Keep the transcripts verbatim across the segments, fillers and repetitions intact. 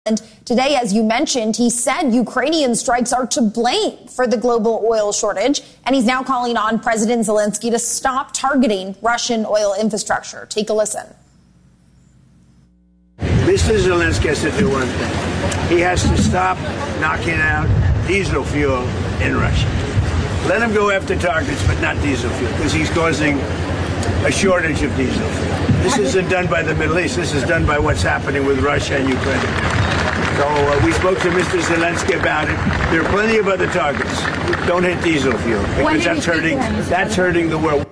And today, as you mentioned, he said Ukrainian strikes are to blame for the global oil shortage. And he's now calling on President Zelensky to stop targeting Russian oil infrastructure. Take a listen. Mister Zelensky has to do one thing. He has to stop knocking out diesel fuel in Russia. Let him go after targets, but not diesel fuel, because he's causing a shortage of diesel fuel. This isn't done by the Middle East. This is done by what's happening with Russia and Ukraine. So uh, we spoke to Mister Zelensky about it. There are plenty of other targets. Don't hit diesel fuel, because that's hurting, that's hurting the world.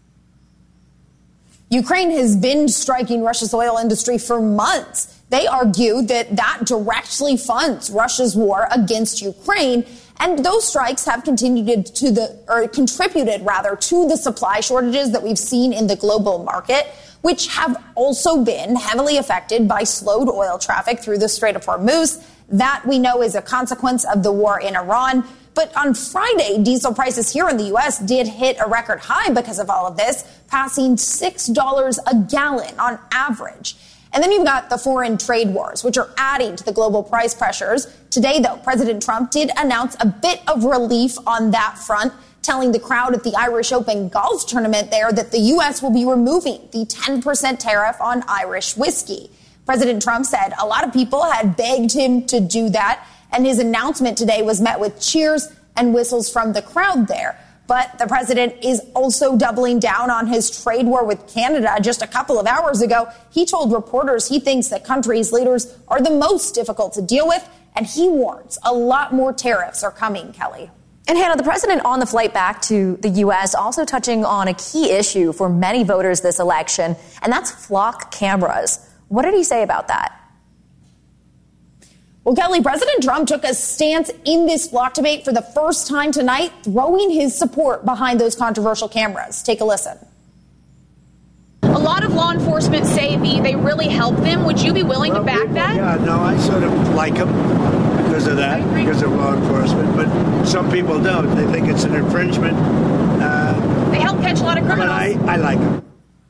Ukraine has been striking Russia's oil industry for months. They argue that that directly funds Russia's war against Ukraine. And those strikes have continued to the, or contributed rather, to the supply shortages that we've seen in the global market, which have also been heavily affected by slowed oil traffic through the Strait of Hormuz. That we know is a consequence of the war in Iran. But on Friday, diesel prices here in the U S did hit a record high because of all of this, passing six dollars a gallon on average. And then you've got the foreign trade wars, which are adding to the global price pressures. Today, though, President Trump did announce a bit of relief on that front, telling the crowd at the Irish Open golf tournament there that the U S will be removing the ten percent tariff on Irish whiskey. President Trump said a lot of people had begged him to do that, and his announcement today was met with cheers and whistles from the crowd there. But the president is also doubling down on his trade war with Canada. Just a couple of hours ago, he told reporters he thinks the country's leaders are the most difficult to deal with, and he warns a lot more tariffs are coming, Kelly. And Hannah, the president on the flight back to the U S also touching on a key issue for many voters this election, and that's flock cameras. What did he say about that? Well, Kelly, President Trump took a stance in this flock debate for the first time tonight, throwing his support behind those controversial cameras. Take a listen. A lot of law enforcement say the, they really help them. Would you be willing well, to back that? Yeah, no, I sort of like them because of that, because of law enforcement. But some people don't. They think it's an infringement. Uh, they help catch a lot of criminals. I, mean, I, I like them.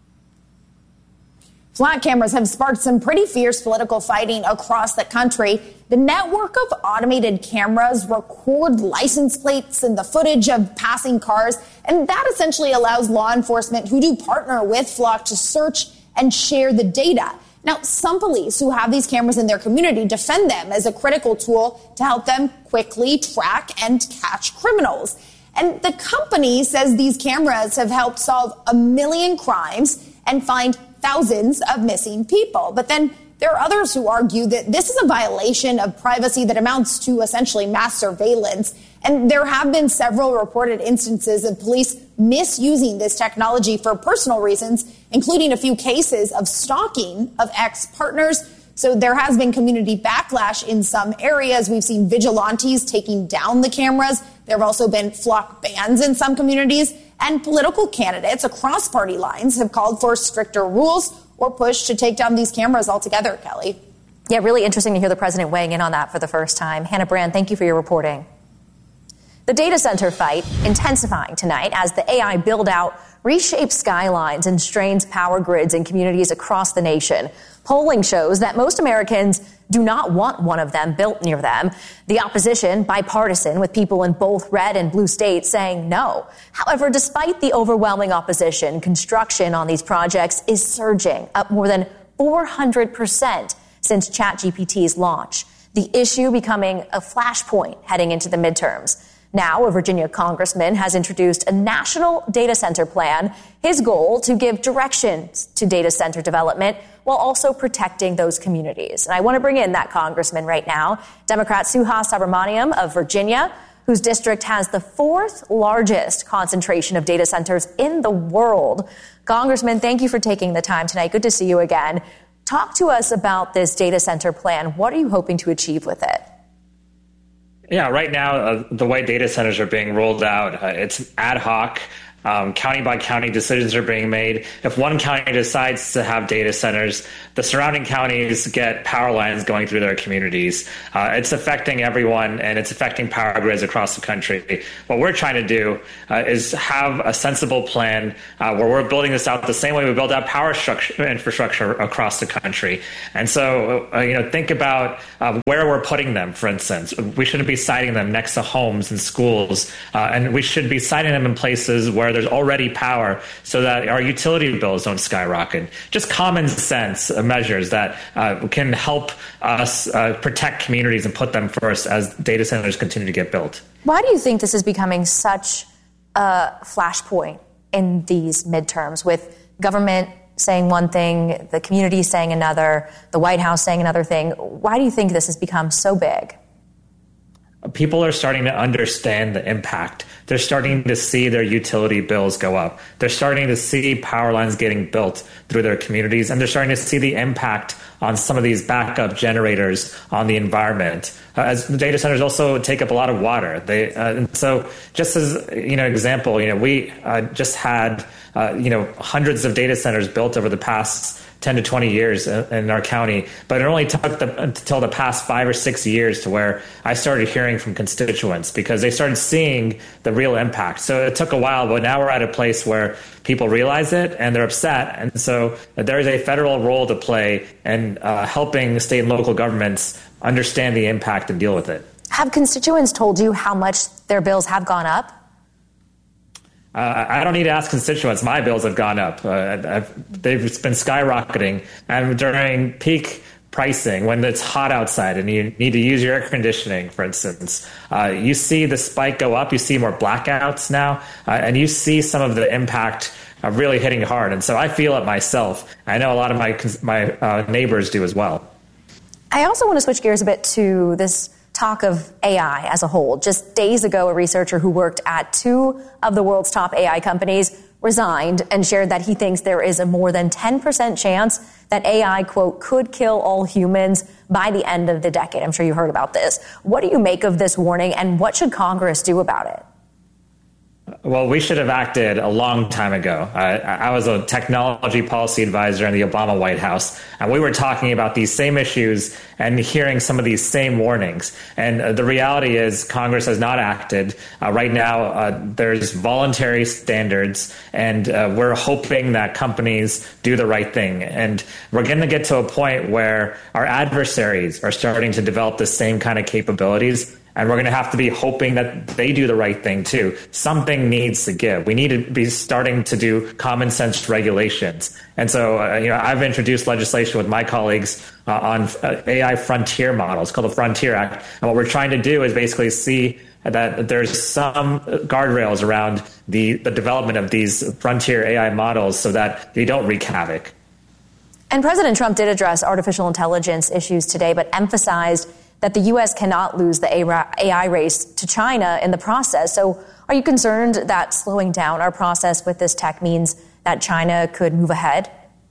Flock cameras have sparked some pretty fierce political fighting across the country. The network of automated cameras record license plates and the footage of passing cars, and that essentially allows law enforcement who do partner with Flock to search and share the data. Now, some police who have these cameras in their community defend them as a critical tool to help them quickly track and catch criminals. And the company says these cameras have helped solve a million crimes and find thousands of missing people. But then there are others who argue that this is a violation of privacy that amounts to essentially mass surveillance. And there have been several reported instances of police misusing this technology for personal reasons, including a few cases of stalking of ex-partners. So there has been community backlash in some areas. We've seen vigilantes taking down the cameras. There have also been flock bans in some communities. And political candidates across party lines have called for stricter rules or push to take down these cameras altogether, Kelly. Yeah, really interesting to hear the president weighing in on that for the first time. Hannah Brand, thank you for your reporting. The data center fight intensifying tonight as the A I build-out reshapes skylines and strains power grids in communities across the nation. Polling shows that most Americans do not want one of them built near them. The opposition, bipartisan, with people in both red and blue states saying no. However, despite the overwhelming opposition, construction on these projects is surging, up more than four hundred percent since ChatGPT's launch. The issue becoming a flashpoint heading into the midterms. Now, a Virginia congressman has introduced a national data center plan. His goal to give direction to data center development while also protecting those communities. And I want to bring in that congressman right now, Democrat Suhas Subramaniam of Virginia, whose district has the fourth largest concentration of data centers in the world. Congressman, thank you for taking the time tonight. Good to see you again. Talk to us about this data center plan. What are you hoping to achieve with it? Yeah, right now, uh, the way data centers are being rolled out, uh, it's ad hoc. Um, county by county decisions are being made. If one county decides to have data centers, the surrounding counties get power lines going through their communities. Uh, it's affecting everyone, and it's affecting power grids across the country. What we're trying to do uh, is have a sensible plan uh, where we're building this out the same way we build out power structure, infrastructure across the country. And so, uh, you know, think about uh, where we're putting them, for instance. We shouldn't be siting them next to homes and schools, uh, and we should be siting them in places where there's already power so that our utility bills don't skyrocket. Just common sense measures that uh, can help us uh, protect communities and put them first as data centers continue to get built. Why do you think this is becoming such a flashpoint in these midterms, with government saying one thing, the community saying another, the White House saying another thing? Why do you think this has become so big? People are starting to understand the impact. They're starting to see their utility bills go up. They're starting to see power lines getting built through their communities, and they're starting to see the impact on some of these backup generators on the environment. Uh, as the data centers also take up a lot of water. They uh, and so just as you know, example, you know, we uh, just had uh, you know hundreds of data centers built over the past ten to twenty years in our county, but it only took the, until the past five or six years to where I started hearing from constituents because they started seeing the real impact. So it took a while, but now we're at a place where people realize it and they're upset. And so there is a federal role to play in uh, helping state and local governments understand the impact and deal with it. Have constituents told you how much their bills have gone up? Uh, I don't need to ask constituents. My bills have gone up. Uh, I've, they've been skyrocketing. And during peak pricing, when it's hot outside and you need to use your air conditioning, for instance, uh, you see the spike go up. You see more blackouts now, uh, and you see some of the impact uh, really hitting hard. And so I feel it myself. I know a lot of my my uh, neighbors do as well. I also want to switch gears a bit to this talk of A I as a whole. Just days ago, a researcher who worked at two of the world's top A I companies resigned and shared that he thinks there is a more than ten percent chance that A I, quote, could kill all humans by the end of the decade. I'm sure you heard about this. What do you make of this warning, and what should Congress do about it? Well, we should have acted a long time ago. I, I was a technology policy advisor in the Obama White House, and we were talking about these same issues and hearing some of these same warnings. And uh, the reality is Congress has not acted. Uh, right now, uh, there's voluntary standards, and uh, we're hoping that companies do the right thing. And we're going to get to a point where our adversaries are starting to develop the same kind of capabilities. And we're going to have to be hoping that they do the right thing, too. Something needs to give. We need to be starting to do common sense regulations. And so, uh, you know, I've introduced legislation with my colleagues uh, on uh, A I frontier models called the Frontier Act. And what we're trying to do is basically see that there's some guardrails around the, the development of these frontier A I models so that they don't wreak havoc. And President Trump did address artificial intelligence issues today, but emphasized that the U S cannot lose the A I race to China in the process. So are you concerned that slowing down our process with this tech means that China could move ahead?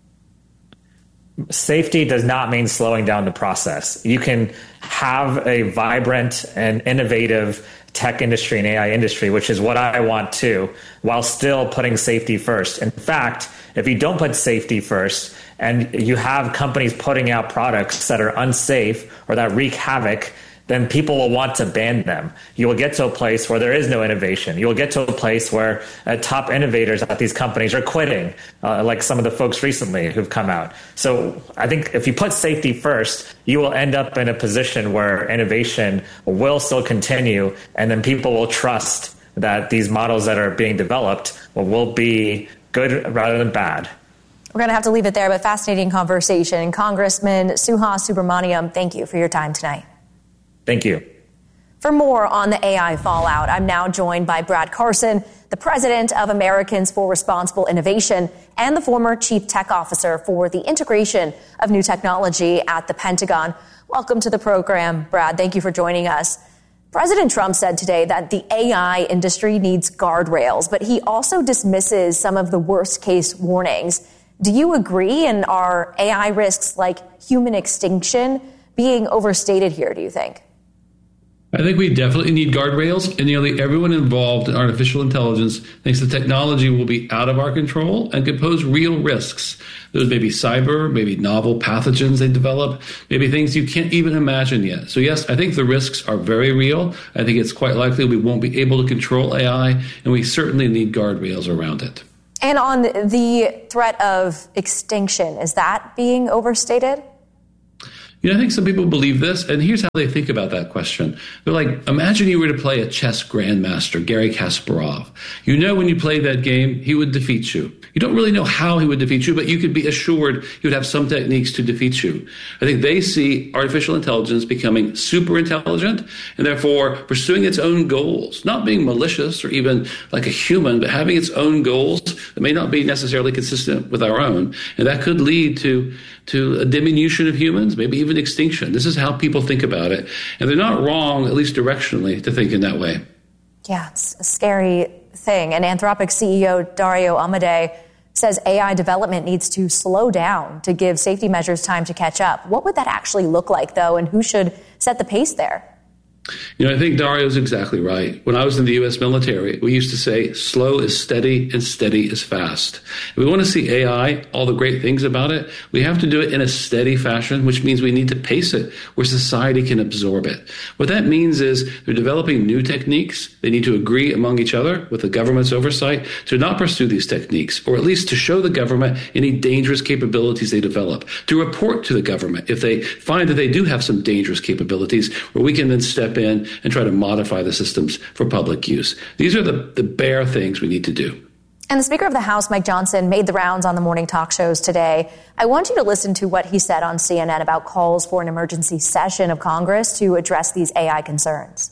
Safety does not mean slowing down the process. You can have a vibrant and innovative tech industry and A I industry, which is what I want too, while still putting safety first. In fact, if you don't put safety first and you have companies putting out products that are unsafe or that wreak havoc, then people will want to ban them. You will get to a place where there is no innovation. You will get to a place where uh, top innovators at these companies are quitting, uh, like some of the folks recently who've come out. So I think if you put safety first, you will end up in a position where innovation will still continue, and then people will trust that these models that are being developed will, will be good rather than bad. We're going to have to leave it there, but fascinating conversation. Congressman Suhas Subramaniam, thank you for your time tonight. Thank you. For more on the A I fallout, I'm now joined by Brad Carson, the president of Americans for Responsible Innovation and the former chief tech officer for the integration of new technology at the Pentagon. Welcome to the program, Brad. Thank you for joining us. President Trump said today that the A I industry needs guardrails, but he also dismisses some of the worst case warnings. Do you agree? And are A I risks like human extinction being overstated here, do you think? I think we definitely need guardrails, and nearly everyone involved in artificial intelligence thinks the technology will be out of our control and could pose real risks. Those may be cyber, maybe novel pathogens they develop, maybe things you can't even imagine yet. So yes, I think the risks are very real. I think it's quite likely we won't be able to control A I, and we certainly need guardrails around it. And on the threat of extinction, is that being overstated? You know, I think some people believe this, and here's how they think about that question. They're like, imagine you were to play a chess grandmaster, Garry Kasparov. You know when you play that game, he would defeat you. You don't really know how he would defeat you, but you could be assured he would have some techniques to defeat you. I think they see artificial intelligence becoming super intelligent and therefore pursuing its own goals, not being malicious or even like a human, but having its own goals that may not be necessarily consistent with our own. And that could lead to, to a diminution of humans, maybe even extinction. This is how people think about it. And they're not wrong, at least directionally, to think in that way. Yeah, it's a scary thing. And Anthropic C E O Dario Amodei says A I development needs to slow down to give safety measures time to catch up. What would that actually look like, though, and who should set the pace there? You know, I think Dario's exactly right. When I was in the U S military, we used to say slow is steady and steady is fast. If we want to see A I, all the great things about it, we have to do it in a steady fashion, which means we need to pace it where society can absorb it. What that means is they're developing new techniques. They need to agree among each other with the government's oversight to not pursue these techniques, or at least to show the government any dangerous capabilities they develop, to report to the government if they find that they do have some dangerous capabilities, where we can then step in and try to modify the systems for public use. These are the, the bare things we need to do. And the Speaker of the House, Mike Johnson, made the rounds on the morning talk shows today. I want you to listen to what he said on C N N about calls for an emergency session of Congress to address these A I concerns.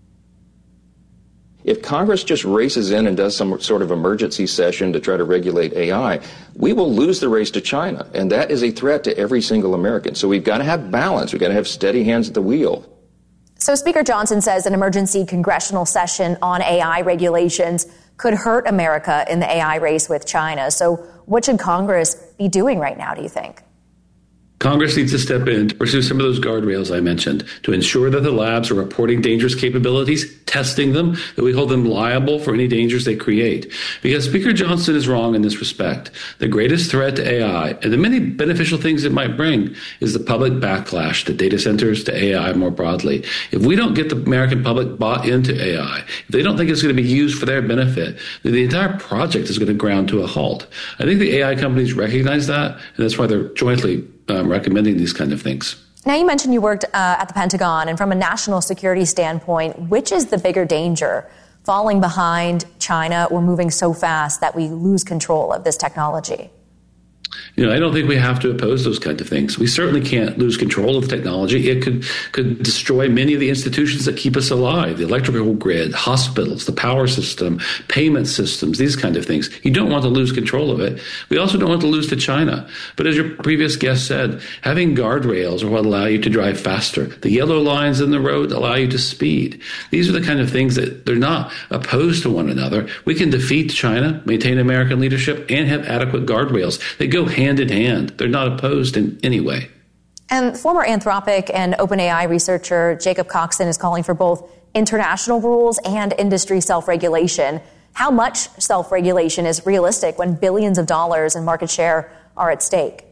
If Congress just races in and does some sort of emergency session to try to regulate A I, we will lose the race to China. And that is a threat to every single American. So we've got to have balance. We've got to have steady hands at the wheel. So Speaker Johnson says an emergency congressional session on A I regulations could hurt America in the A I race with China. So what should Congress be doing right now, do you think? Congress needs to step in to pursue some of those guardrails I mentioned to ensure that the labs are reporting dangerous capabilities, testing them, that we hold them liable for any dangers they create. Because Speaker Johnson is wrong in this respect. The greatest threat to A I and the many beneficial things it might bring is the public backlash to data centers, to A I more broadly. If we don't get the American public bought into A I, if they don't think it's going to be used for their benefit, then the entire project is going to ground to a halt. I think the A I companies recognize that, and that's why they're jointly Um, recommending these kind of things. Now, you mentioned you worked uh, at the Pentagon, and from a national security standpoint, which is the bigger danger, falling behind China or moving so fast that we lose control of this technology? You know, I don't think we have to oppose those kinds of things. We certainly can't lose control of technology. It could could destroy many of the institutions that keep us alive, the electrical grid, hospitals, the power system, payment systems, these kinds of things. You don't want to lose control of it. We also don't want to lose to China. But as your previous guest said, having guardrails are what allow you to drive faster. The yellow lines in the road allow you to speed. These are the kind of things that they're not opposed to one another. We can defeat China, maintain American leadership, and have adequate guardrails. They go hand in hand. They're not opposed in any way. And former Anthropic and OpenAI researcher Jacob Coxon is calling for both international rules and industry self-regulation. How much self-regulation is realistic when billions of dollars in market share are at stake?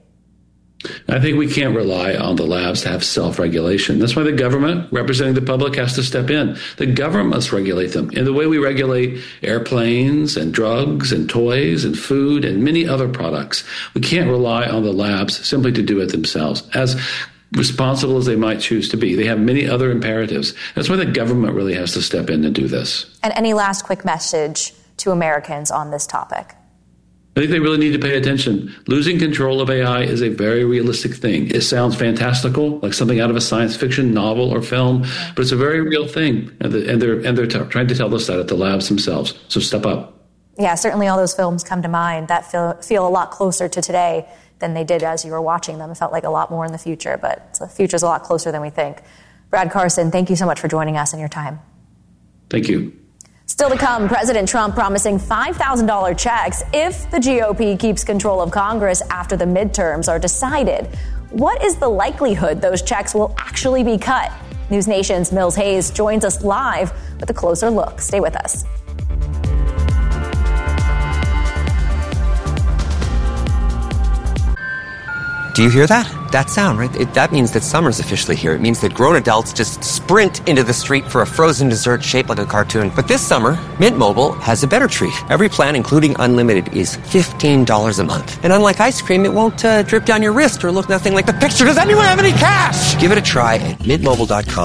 I think we can't rely on the labs to have self-regulation. That's why the government, representing the public, has to step in. The government must regulate them in the way we regulate airplanes and drugs and toys and food and many other products. We can't rely on the labs simply to do it themselves, as responsible as they might choose to be. They have many other imperatives. That's why the government really has to step in and do this. And any last quick message to Americans on this topic? I think they really need to pay attention. Losing control of A I is a very realistic thing. It sounds fantastical, like something out of a science fiction novel or film, but it's a very real thing. And they're, and they're t- trying to tell us that at the labs themselves. So step up. Yeah, certainly all those films come to mind that feel, feel a lot closer to today than they did as you were watching them. It felt like a lot more in the future, but the future's a lot closer than we think. Brad Carson, thank you so much for joining us and your time. Thank you. Still to come, President Trump promising five thousand dollars checks if the G O P keeps control of Congress after the midterms are decided. What is the likelihood those checks will actually be cut? News Nation's Mills Hayes joins us live with a closer look. Stay with us. Do you hear that? That sound, right? It, that means that summer's officially here. It means that grown adults just sprint into the street for a frozen dessert shaped like a cartoon. But this summer, Mint Mobile has a better treat. Every plan, including unlimited, is fifteen dollars a month. And unlike ice cream, it won't uh, drip down your wrist or look nothing like the picture. Does anyone have any cash? Give it a try at mint mobile dot com